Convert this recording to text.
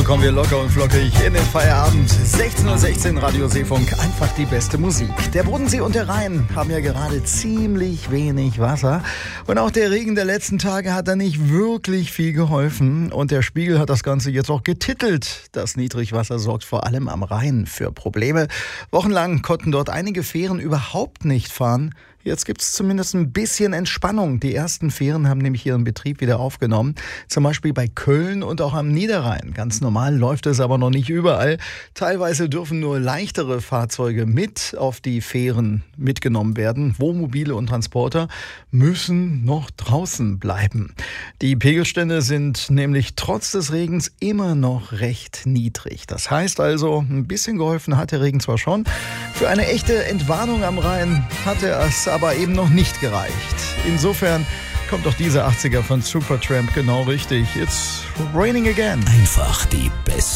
So kommen wir locker und flockig in den Feierabend. 16:16 Uhr, Radio Seefunk, einfach die beste Musik. Der Bodensee und der Rhein haben ja gerade ziemlich wenig Wasser. Und auch der Regen der letzten Tage hat da nicht wirklich viel geholfen. Und der Spiegel hat das Ganze jetzt auch getitelt. Das Niedrigwasser sorgt vor allem am Rhein für Probleme. Wochenlang konnten dort einige Fähren überhaupt nicht fahren. Jetzt gibt es zumindest ein bisschen Entspannung. Die ersten Fähren haben nämlich ihren Betrieb wieder aufgenommen. Zum Beispiel bei Köln und auch am Niederrhein. Ganz normal läuft es aber noch nicht überall. Teilweise dürfen nur leichtere Fahrzeuge mit auf die Fähren mitgenommen werden. Wohnmobile und Transporter müssen noch draußen bleiben. Die Pegelstände sind nämlich trotz des Regens immer noch recht niedrig. Das heißt also, ein bisschen geholfen hat der Regen zwar schon. Für eine echte Entwarnung am Rhein hatte es aber eben noch nicht gereicht. Insofern kommt doch dieser 80er von Supertramp genau richtig. It's raining again. Einfach die beste